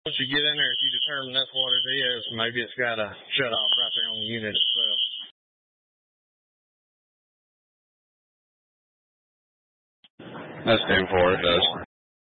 Once you get in there, if you determine that's what it is, maybe it's got a shut off right there on the unit itself. That's 10-4, it does.